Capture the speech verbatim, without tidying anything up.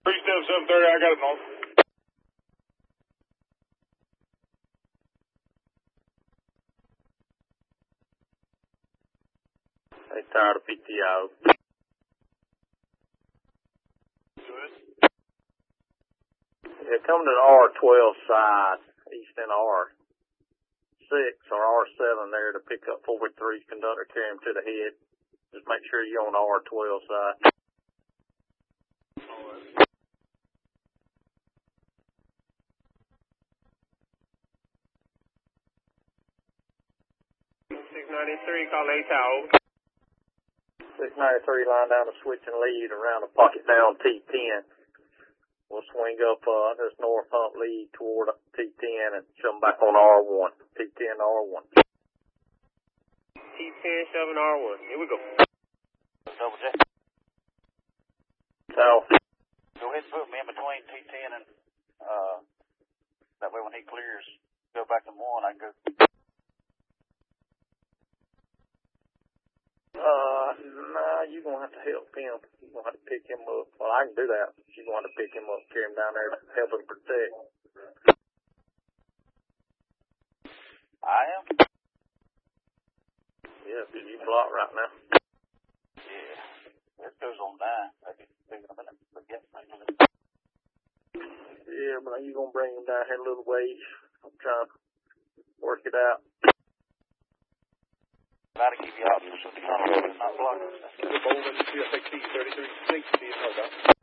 Three step seven thirty, I got it north. They tired of P T O. Good. Yeah, come to the R twelve side, eastern R six or R seven there to pick up four three conductor, carry him to the head. Just make sure you're on the R twelve side. six ninety-three, call A Tower. six ninety-three line down the switch and lead around the pocket down T ten. We'll swing up uh, this north hump lead toward T ten and come back on R one. T ten to R one. T ten, seven R one. Here we go. Double check. So, Go ahead and put me in between T ten and, uh, that way when he clears, go back to one, I can go. uh, nah, you're going to have to help him. You're going to have to pick him up. Well, I can do that. You're going to have to pick him up, carry him down there to help him protect. I am? Yeah, because you block right now. Yeah. This goes on nine. I can pick it up in a forget me. Yeah, but you're going to bring him down here a little ways. I'm trying to work it out. Try to keep you out so the front of it is not blocking. The bowl in the C F X T thirty-three sixty, hold up.